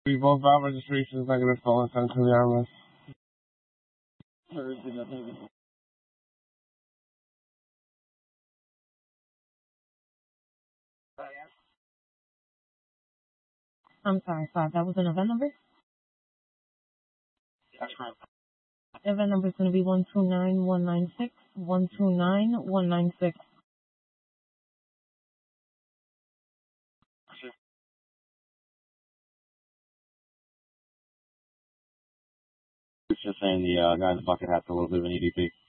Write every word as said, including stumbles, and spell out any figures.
We both our registrations are going to fall in to the armless. I'm sorry, five. That was an event number? That's correct. Event number is going to be one two nine one nine six, one two nine one nine six. It's just saying the uh, guy in the bucket has a little bit of an E D P.